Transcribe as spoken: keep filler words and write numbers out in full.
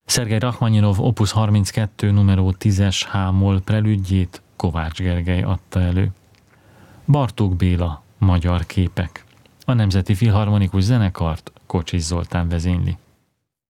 Szergej Rachmaninov Opus harminckettő numero tízes H-moll prelüdjét Kovács Gergely adta elő. Bartók Béla, Magyar képek. A Nemzeti Filharmonikus Zenekart Kocsis Zoltán vezényli.